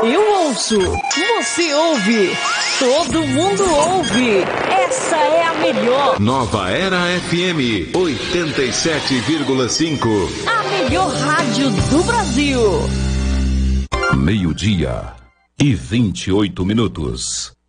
Eu ouço, você ouve, todo mundo ouve. Essa é a melhor. Nova Era FM 87,5. A melhor rádio do Brasil. 12:28.